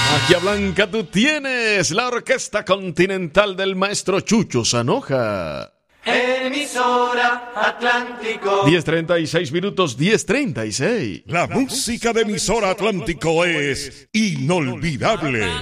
Magia Blanca, tú tienes la Orquesta Continental del maestro Chucho Zanoja. Emisora Atlántico. 10:36 minutos, 10:36. La música de Emisora Atlántico es inolvidable.